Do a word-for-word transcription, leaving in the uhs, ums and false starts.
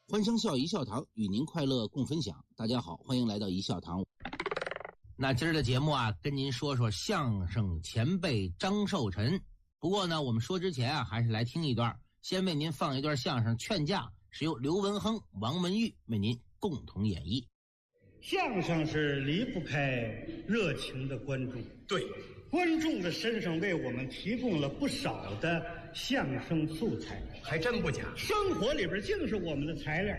欢声笑一笑堂，与您快乐共分享。大家好，欢迎来到一笑堂。那今儿的节目啊，跟您说说相声前辈张寿臣。不过呢，我们说之前啊，还是来听一段，先为您放一段相声《劝架》，是由刘文亨、王文玉为您共同演绎。 相声是离不开热情的观众， 对， 观众的身上为我们提供了不少的相声素材， 还真不假。 生活里边净是我们的材料，